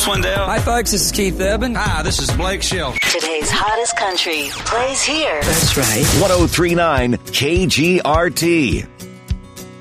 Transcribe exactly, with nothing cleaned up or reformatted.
Swindell. Hi, folks. This is Keith Urban. Hi, this is Blake Shelton. Today's hottest country plays here. That's right. one oh three point nine K G R T.